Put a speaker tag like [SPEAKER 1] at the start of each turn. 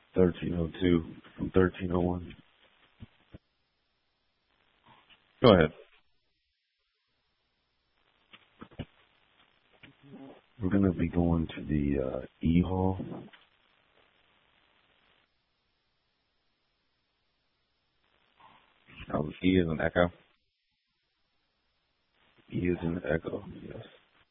[SPEAKER 1] 1302 from 1301. Go ahead. We're going to be going to the E Hall. E is an echo. E is an echo, yes.